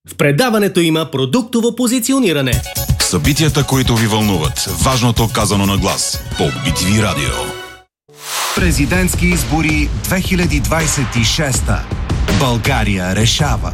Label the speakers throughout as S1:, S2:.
S1: В предаването има продуктово позициониране.
S2: Събитията, които ви вълнуват. Важното казано на глас. По BTV Радио.
S3: Президентски избори 2026. България решава.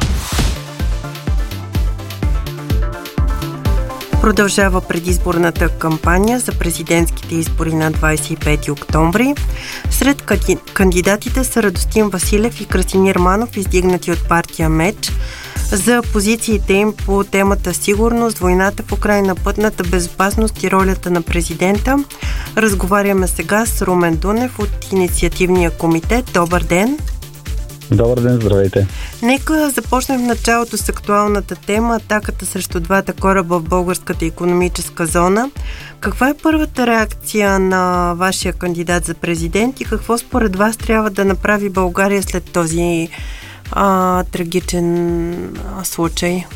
S4: Продължава предизборната кампания за президентските избори на 25 октомври. Сред кандидатите са Радостин Василев и Красимир Манов, издигнати от партия МЕЧ. За позициите им по темата сигурност, войната в Украйна, пътната безопасност и ролята на президента разговаряме сега с Румен Дунев от Инициативния комитет. Добър ден!
S5: Добър ден, здравейте!
S4: Нека започнем в началото с актуалната тема – атаката срещу двата кораба в българската икономическа зона. Каква е първата реакция на вашия кандидат за президент и какво според вас трябва да направи България след този трагичен случай?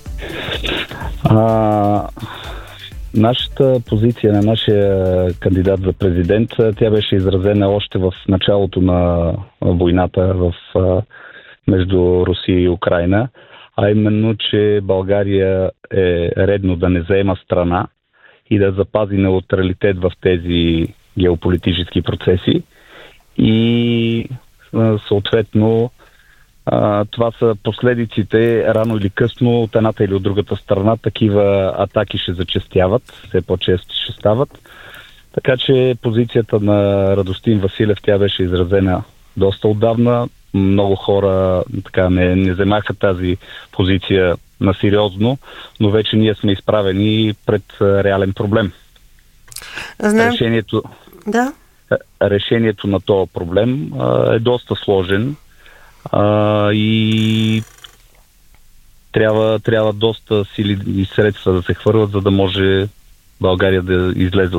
S5: Нашата позиция на нашия кандидат за президент, тя беше изразена още в началото на войната между Русия и Украйна, а именно, че България е редно да не заема страна и да запази неутралитет в тези геополитически процеси и съответно това са последиците. Рано или късно от едната или от другата страна такива атаки ще зачестяват, все по-често ще стават. Така че позицията на Радостин Василев, тя беше изразена доста отдавна. Много хора така не вземаха тази позиция на сериозно, но вече ние сме изправени пред реален проблем. Решението на този проблем е доста сложен. И трябва доста сили и средства да се хвърлят, за да може България да излезе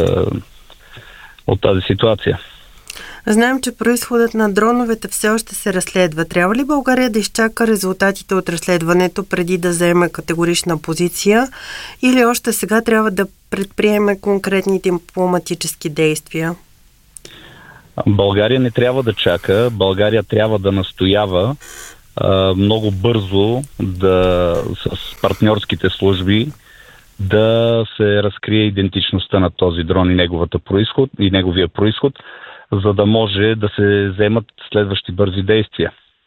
S5: от тази ситуация.
S4: Знаем, че произходът на дроновете все още се разследва. Трябва ли България да изчака резултатите от разследването преди да заеме категорична позиция или още сега трябва да предприеме конкретни дипломатически действия?
S5: България не трябва да чака, България трябва да настоява много бързо с партньорските служби да се разкрие идентичността на този дрон и неговия произход, за да може да се вземат следващи бързи действия.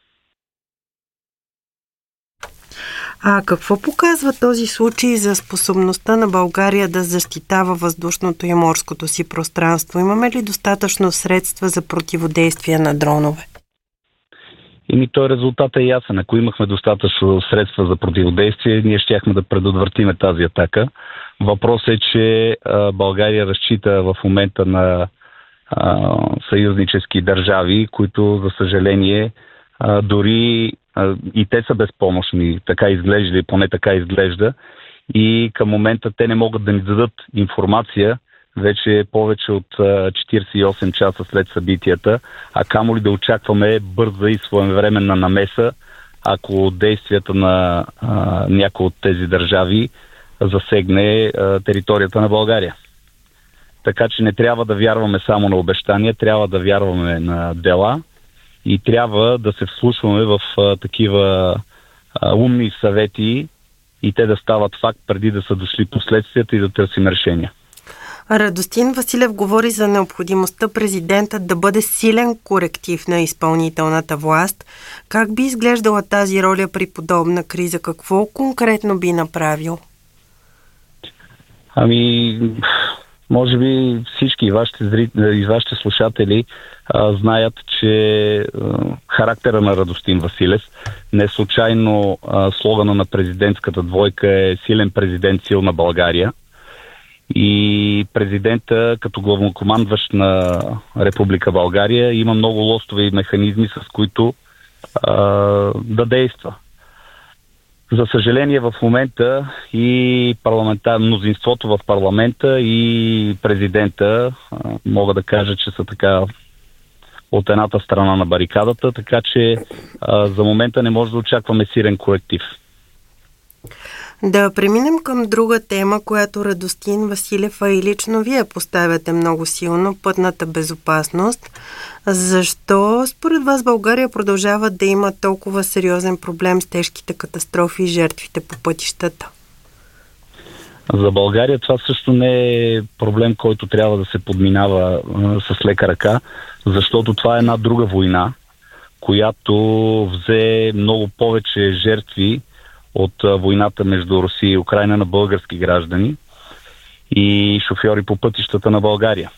S4: А какво показва този случай за способността на България да защитава въздушното и морското си пространство? Имаме ли достатъчно средства за противодействие на дронове?
S5: Той резултат е ясен. Ако имахме достатъчно средства за противодействие, ние щяхме да предотвратиме тази атака. Въпросът е, че България разчита в момента на съюзнически държави, които, за съжаление, дори и те са безпомощни, така изглежда, поне така изглежда. И към момента те не могат да ни дадат информация вече повече от 48 часа след събитията, а камо ли да очакваме бърза и своевременна намеса, ако действията на някои от тези държави засегне територията на България. Така че не трябва да вярваме само на обещания, трябва да вярваме на дела и трябва да се вслушваме в такива умни съвети и те да стават факт преди да са дошли последствията и да търсим решения.
S4: Радостин Василев говори за необходимостта президентът да бъде силен коректив на изпълнителната власт. Как би изглеждала тази роля при подобна криза? Какво конкретно би направил?
S5: Може би всички вашите слушатели знаят, че характера на Радостин Василев, не случайно слогана на президентската двойка е силен президент, силна България. И президента като главнокомандващ на Република България има много лостове и механизми, с които да действа. За съжаление в момента и мнозинството в парламента и президента мога да кажа, че са така от едната страна на барикадата, така че за момента не може да очакваме силен коректив.
S4: Да преминем към друга тема, която Радостин Василев, и лично вие поставяте много силно — пътната безопасност. Защо според вас България продължава да има толкова сериозен проблем с тежките катастрофи и жертвите по пътищата?
S5: За България това също не е проблем, който трябва да се подминава с лека ръка, защото това е една друга война, която взе много повече жертви от войната между Русия и Украйна на български граждани и шофьори по пътищата на България.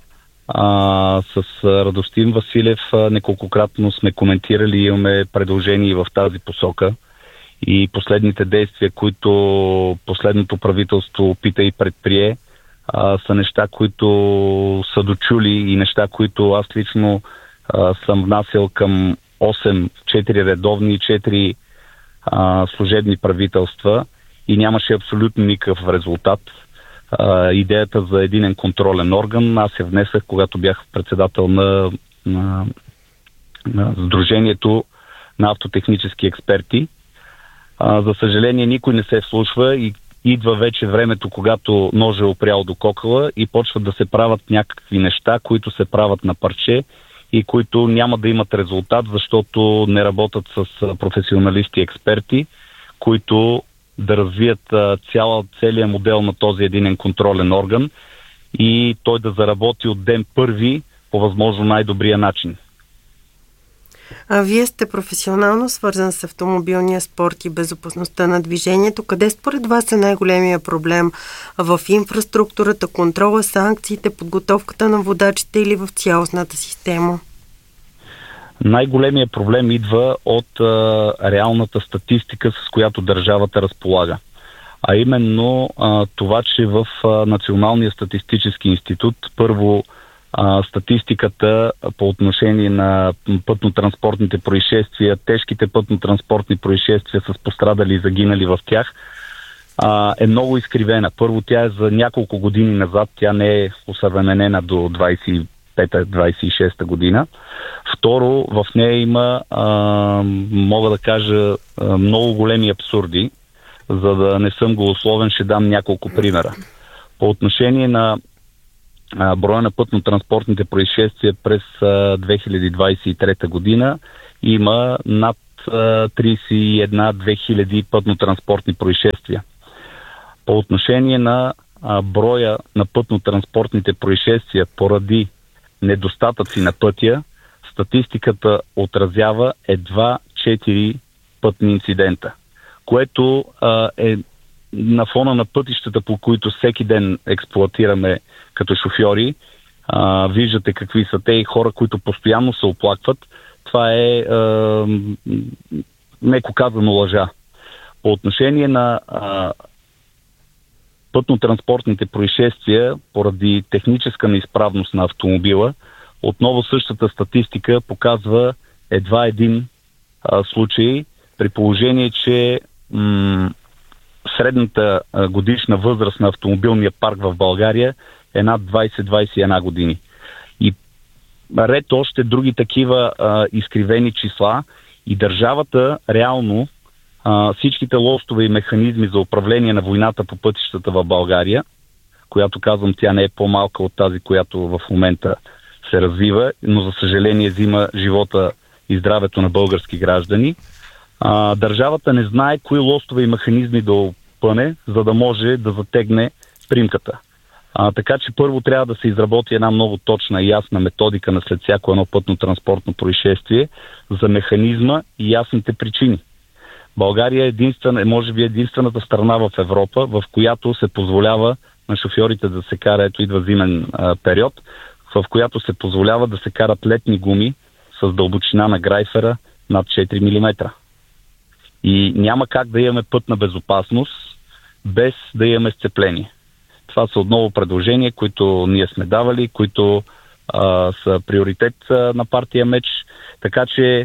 S5: С Радостин Василев неколкократно сме коментирали и имаме предложения в тази посока. И последните действия, които последното правителство опита и предприе, са неща, които са дочули и неща, които аз лично съм внасял към 4 редовни и 4 служебни правителства и нямаше абсолютно никакъв резултат. Идеята за единен контролен орган аз я внесах, когато бях председател на Сдружението на автотехнически експерти. За съжаление, никой не се вслушва и идва вече времето, когато ножа е опрял до кокала и почват да се правят някакви неща, които се правят на парче и които няма да имат резултат, защото не работят с професионалисти и експерти, които да развият целият модел на този единен контролен орган и той да заработи от ден първи по възможно най-добрия начин.
S4: А вие сте професионално свързан с автомобилния спорт и безопасността на движението. Къде според вас е най-големия проблем? В инфраструктурата, контрола, санкциите, подготовката на водачите или в цялостната система?
S5: Най-големият проблем идва от реалната статистика, с която държавата разполага. А именно това, че в Националния статистически институт първо статистиката по отношение на пътно-транспортните происшествия, тежките пътно-транспортни происшествия с пострадали и загинали в тях, е много изкривена. Първо, тя е за няколко години назад, тя не е осъвременена до 25-26 година. Второ, в нея има, мога да кажа, много големи абсурди. За да не съм голословен, ще дам няколко примера. По отношение на броя на пътно-транспортните происшествия през 2023 година има над 31-2000 пътно-транспортни происшествия. По отношение на броя на пътно-транспортните происшествия поради недостатъци на пътя, статистиката отразява едва 4 пътни инцидента, което е на фона на пътищата, по които всеки ден експлоатираме като шофьори. Виждате какви са те и хора, които постоянно се оплакват. Това е меко казано лъжа. По отношение на пътно-транспортните происшествия поради техническа неизправност на автомобила, отново същата статистика показва едва един случай, при положение, че средната годишна възраст на автомобилния парк в България е над 20-21 години. И ред още други такива изкривени числа и държавата реално всичките лостове и механизми за управление на войната по пътищата в България, която казвам, тя не е по-малка от тази, която в момента се развива, но за съжаление взима живота и здравето на български граждани. Държавата не знае кои лостове и механизми да опъне, за да може да затегне примката. Така че първо трябва да се изработи една много точна и ясна методика на след всяко едно пътно-транспортно происшествие за механизма и ясните причини. България е може би единствената страна в Европа, в която се позволява на шофьорите да се кара, ето идва зимен период, в която се позволява да се карат летни гуми с дълбочина на грайфера над 4 мм. И няма как да имаме пътна безопасност без да имаме сцепление. Това са отново предложения, които ние сме давали, които са приоритет на партия МЕЧ. Така че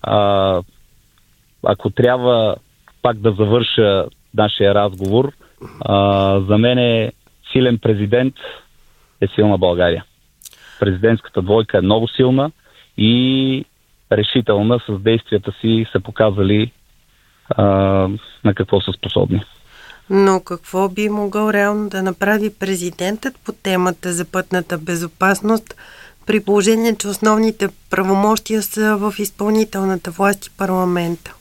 S5: ако трябва пак да завърша нашия разговор, за мен е силен президент е силна България. Президентската двойка е много силна и решителна, с действията си са показали на какво са способни.
S4: Но какво би могъл реално да направи президентът по темата за пътната безопасност, при положение, че основните правомощия са в изпълнителната власт и парламента?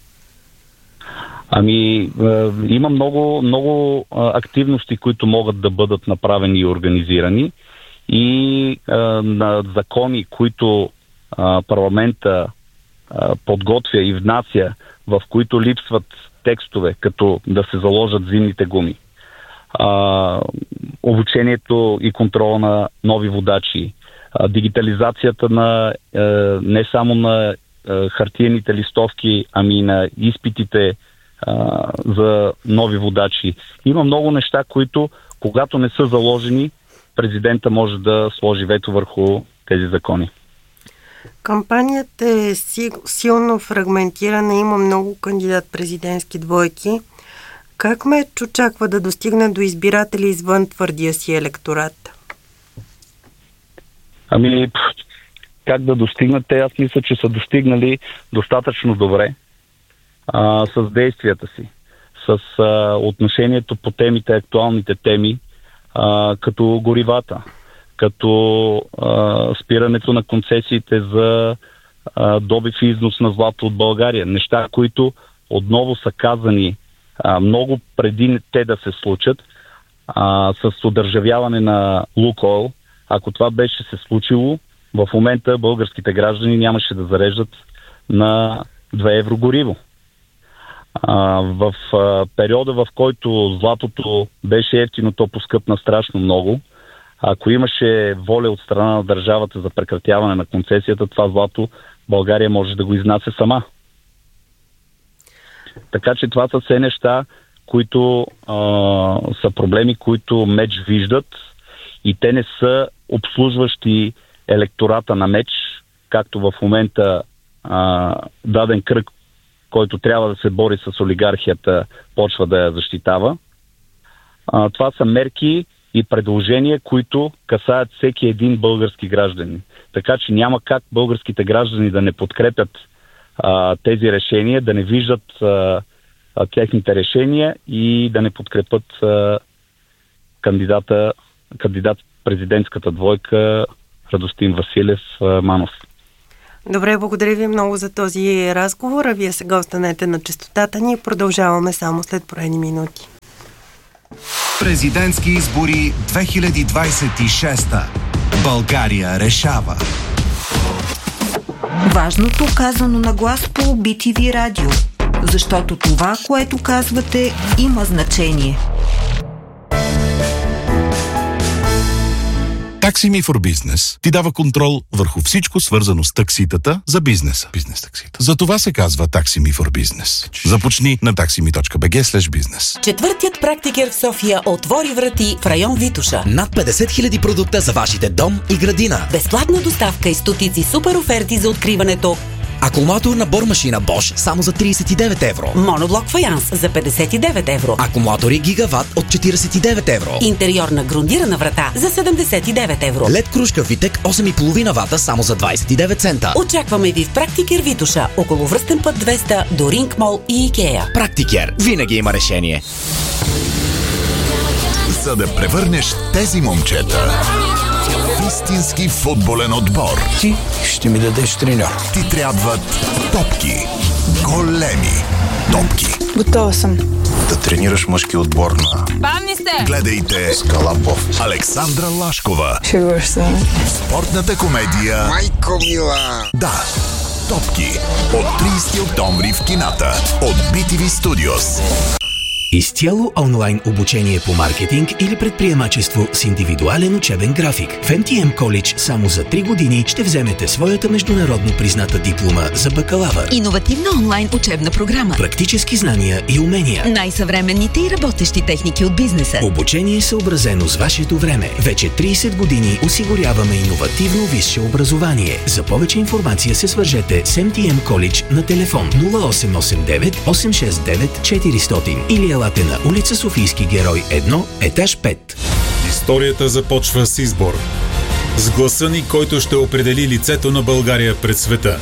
S5: Има много активности, които могат да бъдат направени и организирани, и на закони, които парламента подготвя и внася, в които липсват текстове, като да се заложат зимните гуми, обучението и контрола на нови водачи, дигитализацията на не само на хартиените листовки, ами на изпитите за нови водачи. Има много неща, които, когато не са заложени, президента може да сложи вето върху тези закони.
S4: Кампанията е силно фрагментирана, има много кандидат-президентски двойки. Как Меч очаква да достигне до избиратели извън твърдия си електорат?
S5: Как да достигнат? Те, аз мисля, че са достигнали достатъчно добре с действията си, с отношението по темите, актуалните теми, като горивата, като спирането на концесиите за добив и износ на злато от България. Неща, които отново са казани много преди те да се случат, с удържавяване на Лукойл. Ако това беше се случило, в момента българските граждани нямаше да зареждат на 2 евро гориво. В периода, в който златото беше евтино, то поскъпна страшно много. Ако имаше воля от страна на държавата за прекратяване на концесията, това злато България може да го изнася сама. Така че това са все неща, които са проблеми, които Меч виждат, и те не са обслужващи електората на Меч, както в момента даден кръг, който трябва да се бори с олигархията, почва да я защитава. Това са мерки и предложения, които касаят всеки един български гражданин. Така че няма как българските граждани да не подкрепят тези решения, да не виждат техните решения и да не подкрепят кандидат президентската двойка Радостин Василев-Манов.
S4: Добре, благодаря ви много за този разговор, а вие сега останете на честотата ни и продължаваме само след броени минути.
S3: Президентски избори 2026. България решава.
S6: Важното казано на глас по BTV Радио, защото това, което казвате, има значение.
S2: TaxiMe for Business ти дава контрол върху всичко свързано с такситата за бизнеса. Бизнес-таксита. За това се казва TaxiMe for Business. Започни на taxime.bg/business.
S7: Четвъртият практикер в София отвори врати в район Витоша.
S8: Над 50 000 продукта за вашите дом и градина.
S7: Безплатна доставка и стотици супер оферти за откриването.
S8: Акумулатор на бормашина Bosch само за 39 евро.
S7: Моноблок фаянс за 59 евро.
S8: Акумулатори Гигават от 49 евро.
S7: Интериорна грундирана врата за 79 евро.
S8: LED кружка Витек 8,5 вата само за 29 цента.
S7: Очакваме ви в Практикер Витоша, около Връстен път 200 до Ринг Мол и Икея.
S8: Практикер винаги има решение.
S9: За да превърнеш тези момчета в истински футболен отбор,
S10: ти ще ми дадеш треньор.
S9: Ти трябват топки. Големи топки.
S11: Готова съм.
S9: Да тренираш мъжки отбор на...
S11: Бавни сте!
S9: Гледайте
S10: Скалапов.
S9: Александра Лашкова.
S11: Шегуваш се.
S9: Спортната комедия
S10: Майко мила.
S9: Да, топки. От 30 октомври в кината. От BTV Studios.
S12: Изцяло онлайн обучение по маркетинг или предприемачество с индивидуален учебен график. В MTM College само за 3 години ще вземете своята международно призната диплома за бакалавър.
S13: Иновативна онлайн учебна програма.
S12: Практически знания и умения.
S13: Най-съвременните и работещи техники от бизнеса.
S12: Обучение съобразено с вашето време. Вече 30 години осигуряваме иновативно висше образование. За повече информация се свържете с MTM College на телефон 0889 869 400 или елате на улица Софийски герой 1, етаж 5.
S14: Историята започва с избор. С гласа ни, който ще определи лицето на България пред света.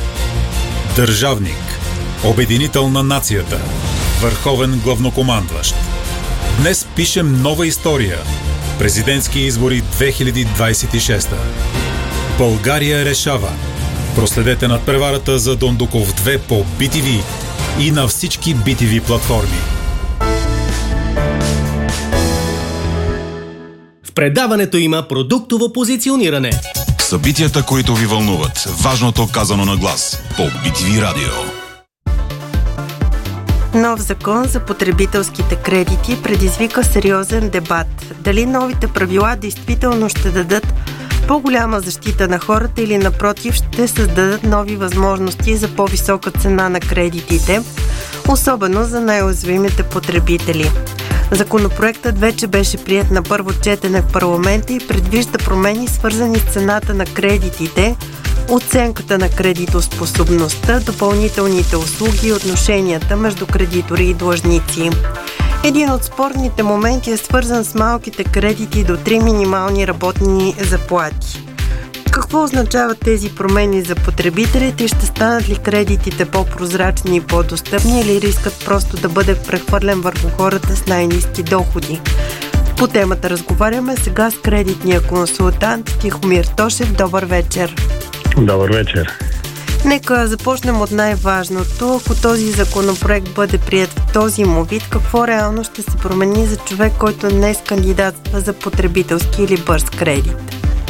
S14: Държавник. Обединител на нацията. Върховен главнокомандващ. Днес пишем нова история. Президентски избори 2026. България решава. Проследете надпреварата за Дондуков 2 по BTV и на всички BTV платформи.
S1: В предаването има продуктово позициониране.
S9: Събитията, които ви вълнуват. Важното казано на глас. По BTV Радио.
S4: Нов закон за потребителските кредити предизвика сериозен дебат. Дали новите правила действително ще дадат по-голяма защита на хората или напротив ще създадат нови възможности за по-висока цена на кредитите, особено за най-уязвимите потребители. Законопроектът вече беше приет на първо четене в парламента и предвижда промени, свързани с цената на кредитите, оценката на кредитоспособността, допълнителните услуги и отношенията между кредитори и длъжници. Един от спорните моменти е свързан с малките кредити до 3 минимални работни заплати. Какво означават тези промени за потребителите и ще станат ли кредитите по-прозрачни и по-достъпни или рискът просто да бъде прехвърлен върху хората с най-ниски доходи? По темата разговаряме сега с кредитния консултант Тихомир Тошев. Добър вечер!
S11: Добър вечер!
S4: Нека започнем от най-важното. Ако този законопроект бъде прият в този му вид, какво реално ще се промени за човек, който днес кандидатства за потребителски или бърз кредит?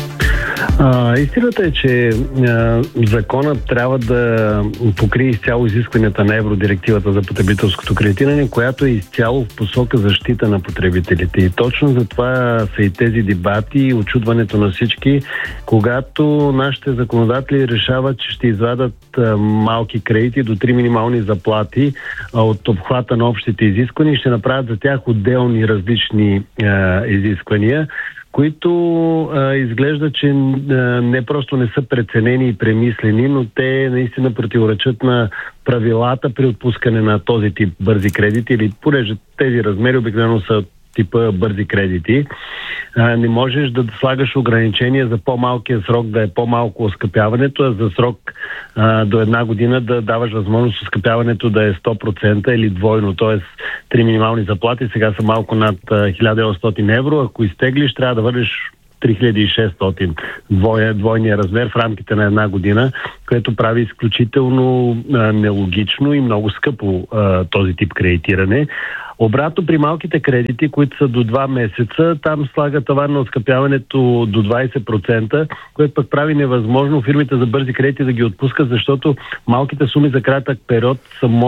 S11: Истината е, че законът трябва да покрие изцяло изискванията на Евродирективата за потребителското кредитиране, която е изцяло в посока защита на потребителите. И точно за това са и тези дебати и очудването на всички, когато нашите законодатели решават, че ще извадат малки кредити до 3 минимални заплати от обхвата на общите изисквания и ще направят за тях отделни различни изисквания, които изглежда, че не просто не са преценени и премислени, но те наистина противоречат на правилата при отпускане на този тип бързи кредити, или понеже тези размери обикновено са типа бързи кредити. Не можеш да слагаш ограничения за по-малкия срок да е по-малко оскъпяването, а за срок до 1 година да даваш възможност оскъпяването да е 100% или двойно, т.е. 3 минимални заплати сега са малко над 1800 евро. Ако изтеглиш, трябва да върнеш 3600, двойния размер в рамките на 1 година, което прави изключително нелогично и много скъпо този тип кредитиране. Обратно при малките кредити, които са до 2 месеца, там слага таван на оскъпяването до 20%, което пък прави невъзможно фирмите за бързи кредити да ги отпускат, защото малките суми за кратък период,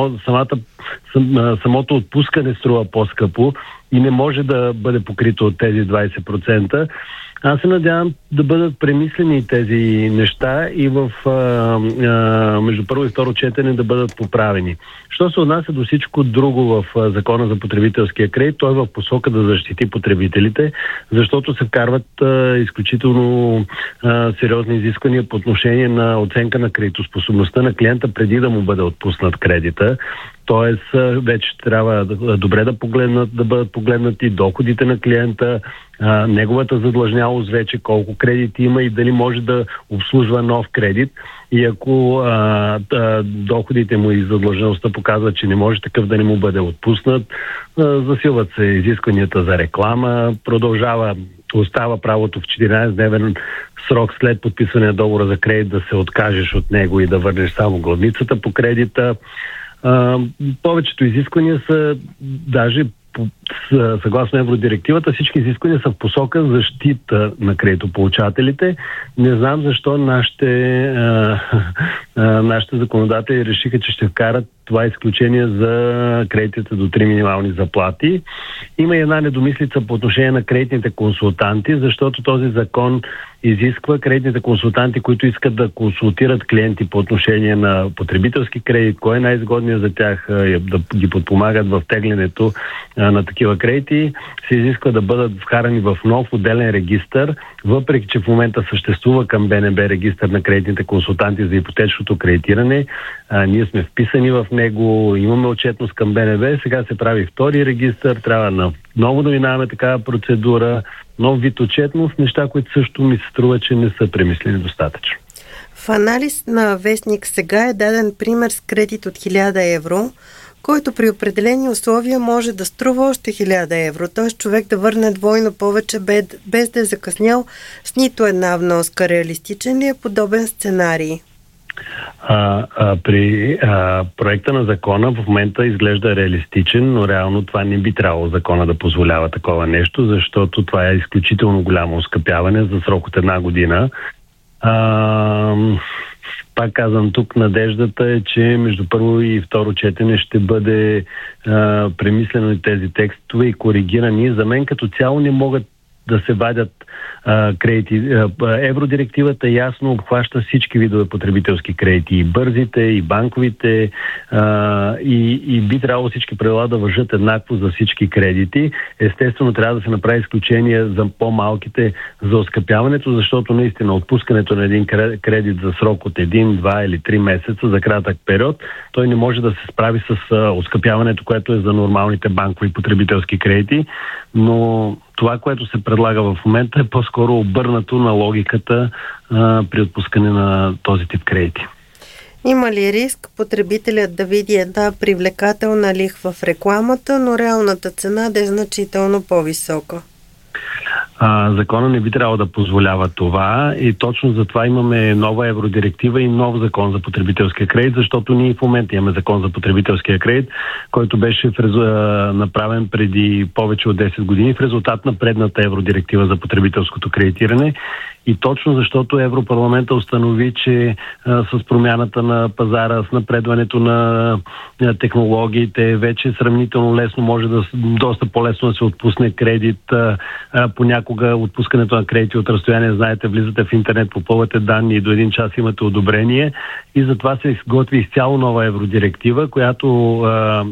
S11: самото отпускане струва по-скъпо и не може да бъде покрито от тези 20%. Аз се надявам да бъдат премислени тези неща и между първо и второ четене да бъдат поправени. Що се отнася до всичко друго в Закона за потребителския кредит, той е в посока да защити потребителите, защото се вкарват изключително сериозни изисквания по отношение на оценка на кредитоспособността на клиента преди да му бъде отпуснат кредита. Тоест, вече трябва добре да бъдат погледнати доходите на клиента, неговата задлъжнялост вече, колко кредити има и дали може да обслужва нов кредит. И ако доходите му и задлъжнялостта показват, че не може такъв да не му бъде отпуснат, засилват се изискванията за реклама, остава правото в 14-дневен срок след подписване на договора за кредит да се откажеш от него и да върнеш само главницата по кредита. Повечето изисквания са даже съгласно Евродирективата, всички изисквания са в посока защита на кредитополучателите. Не знам защо нашите законодатели решиха, че ще вкарат това изключение за кредитите до 3 минимални заплати. Има и една недомислица по отношение на кредитните консултанти, защото този закон изисква кредитните консултанти, които искат да консултират клиенти по отношение на потребителски кредит, кой е най-изгодният за тях, да ги подпомагат в теглянето на такива кредити, се изисква да бъдат вкарани в нов отделен регистър, въпреки че в момента съществува към БНБ регистър на кредитните консултанти за ипотечното кредитиране. Ние сме вписани в него, имаме отчетност към БНБ, сега се прави втори регистър, трябва много да минаваме такава процедура, нов вид отчетност, неща, които също ми се струва, че не са премислени достатъчно.
S4: В анализ на Вестник сега е даден пример с кредит от 1000 евро, който при определени условия може да струва още 1000 евро, т.е. човек да върне двойно повече без да е закъснял с нито една вноска. Реалистичен ли е подобен сценарий?
S11: При проекта на закона в момента изглежда реалистичен, но реално това не би трябвало закона да позволява такова нещо, защото това е изключително голямо оскъпяване за срок от 1 година. Пак казвам, тук надеждата е, че между първо и второ четене ще бъде премислено и тези текстове и коригирани. За мен като цяло не могат да се вадят кредити. Евродирективата ясно обхваща всички видове потребителски кредити. И бързите, и банковите, и би трябвало всички правила да важат еднакво за всички кредити. Естествено, трябва да се направи изключение за по-малките за оскъпяването, защото наистина отпускането на един кредит за срок от 1, 2 или 3 месеца за кратък период, той не може да се справи с оскъпяването, което е за нормалните банкови потребителски кредити, но това, което се предлага в момента, е по-скоро обърнато на логиката при отпускане на този тип кредити.
S4: Има ли риск потребителят да види една привлекателна лихва в рекламата, но реалната цена да е значително по-висока?
S11: Закона не би трябвало да позволява това и точно затова имаме нова евродиректива и нов закон за потребителския кредит, защото ние в момента имаме закон за потребителския кредит, който беше направен преди повече от 10 години в резултат на предната евродиректива за потребителското кредитиране. И точно защото Европарламента установи, че с промяната на пазара, с напредването на технологиите, вече сравнително лесно може доста по-лесно да се отпусне кредит. Понякога отпускането на кредити от разстояние, знаете, влизате в интернет, попълвате данни и до 1 час имате одобрение. И затова се изготви изцяло нова евродиректива, която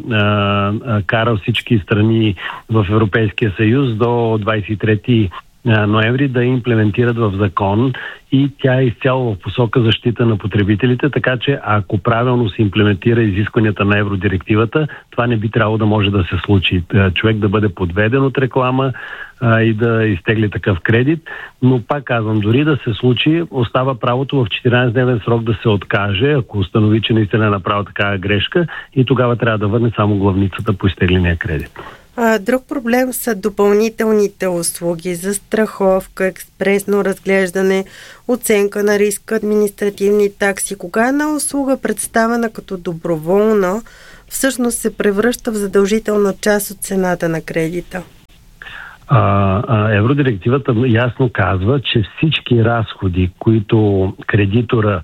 S11: кара всички страни в Европейския съюз до 23 ноември да имплементират в закон и тя е изцяло в посока защита на потребителите, така че ако правилно се имплементира изискванията на евродирективата, това не би трябвало да може да се случи. Човек да бъде подведен от реклама и да изтегли такъв кредит, но пак казвам, дори да се случи, остава правото в 14-дневен срок да се откаже, ако установи, че наистина е направил такава грешка и тогава трябва да върне само главницата по изтегления кредит.
S4: Друг проблем са допълнителните услуги за страховка, експресно разглеждане, оценка на риска, административни такси. Кога една услуга, представена като доброволна, всъщност се превръща в задължителна част от цената на кредита?
S11: Евродирективата ясно казва, че всички разходи, които кредитора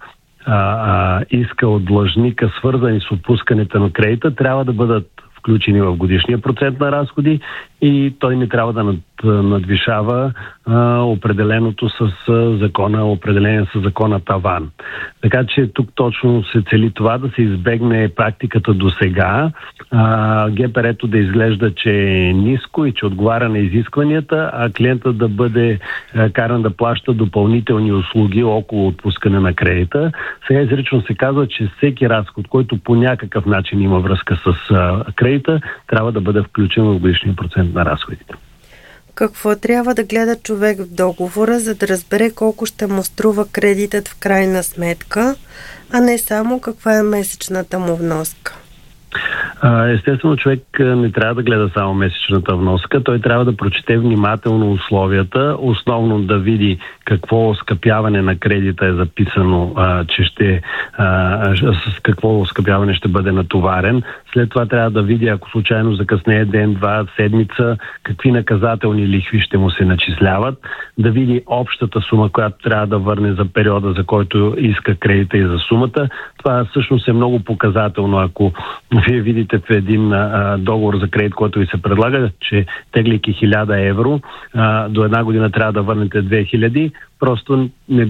S11: иска от длъжника, свързани с отпускането на кредита, трябва да бъдат включени в годишния процент на разходи и той не трябва да надвишава определеното с закона, определен с закона таван. Така че тук точно се цели това да се избегне практиката до сега, ГПР-то да изглежда, че е ниско и че отговаря на изискванията, а клиентът да бъде каран да плаща допълнителни услуги около отпускане на кредита. Сега изрично се казва, че всеки разход, който по някакъв начин има връзка с кредита, трябва да бъде включен в годишния процент на разходите.
S4: Какво трябва да гледа човек в договора, за да разбере колко ще му струва кредитът в крайна сметка, а не само каква е месечната му вноска?
S11: Естествено, човек не трябва да гледа само месечната вноска. Той трябва да прочете внимателно условията, основно да види какво оскъпяване на кредита е записано, че с какво оскъпяване ще бъде натоварен. След това трябва да види, ако случайно закъснее ден, 2, седмица, какви наказателни лихви ще му се начисляват, да види общата сума, която трябва да върне за периода, за който иска кредита и за сумата. Това всъщност е много показателно, ако вие видите в един договор за кредит, който ви се предлага, че теглейки 1000 евро, до 1 година трябва да върнете 2000, просто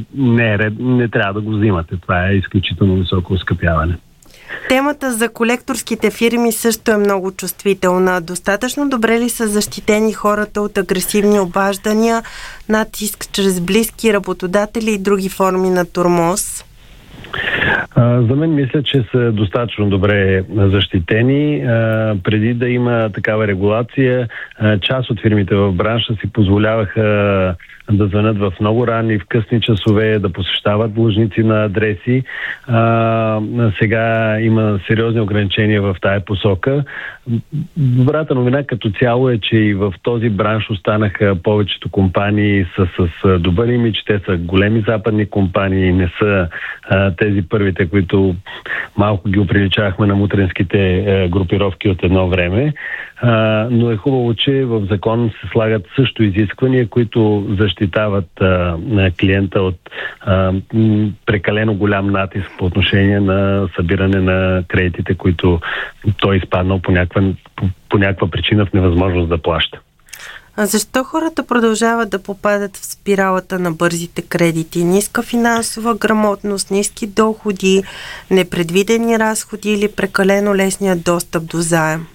S11: не трябва да го взимате. Това е изключително високо оскъпяване.
S4: Темата за колекторските фирми също е много чувствителна. Достатъчно добре ли са защитени хората от агресивни обаждания, натиск чрез близки, работодатели и други форми на тормоз?
S11: За мен мисля, че са достатъчно добре защитени. Преди да има такава регулация, част от фирмите в бранша си позволяваха да звънят в много ранни, в късни часове, да посещават длъжници на адреси. Сега има сериозни ограничения в тая посока. Добрата новина като цяло е, че и в този бранш останаха повечето компании с добър имидж. Те са големи западни компании, не са тези първите, които малко ги оприличавахме на мутренските групировки от едно време. Но е хубаво, че в закон се слагат също изисквания, които защитават клиента от прекалено голям натиск по отношение на събиране на кредитите, които той изпаднал по някаква причина в невъзможност да плаща.
S4: А защо хората продължават да попадат в спиралата на бързите кредити? Ниска финансова грамотност, ниски доходи, непредвидени разходи или прекалено лесният достъп до заем?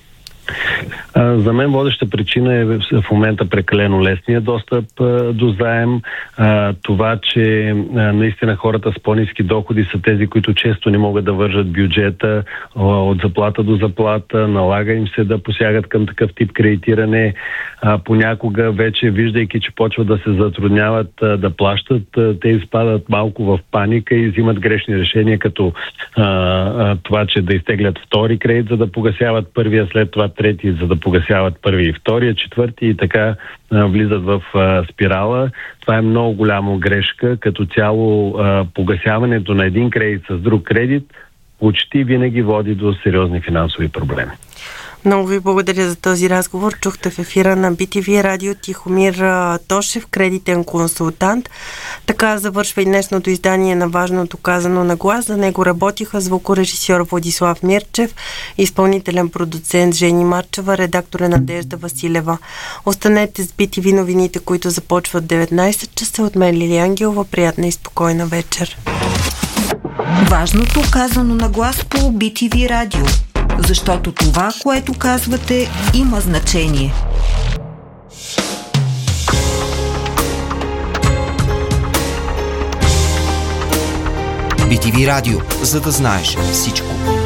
S11: За мен водеща причина е в момента прекалено лесния достъп до заем. Това, че наистина хората с по-ниски доходи са тези, които често не могат да вържат бюджета от заплата до заплата, налага им се да посягат към такъв тип кредитиране. Понякога вече, виждайки, че почват да се затрудняват да плащат, те изпадат малко в паника и взимат грешни решения, като това, че да изтеглят втори кредит, за да погасяват първия, след това трети, за да погасяват първи и втория, четвърти и така влизат в спирала. Това е много голяма грешка. Като цяло погасяването на един кредит с друг кредит почти винаги води до сериозни финансови проблеми.
S4: Много ви благодаря за този разговор. Чухте в ефира на BTV радио Тихомир Тошев, кредитен консултант. Така завършва и днешното издание на Важното казано на глас. За него работиха звукорежисьор Владислав Мирчев, изпълнителен продуцент Жени Марчева, редактор Надежда Василева. Останете с BTV новините, които започват 19 часа. От мен Лилия Ангелова. Приятна и спокойна вечер.
S6: Важното казано на глас по BTV радио. Защото това, което казвате, има значение.
S8: BTV радио, за да знаеш всичко.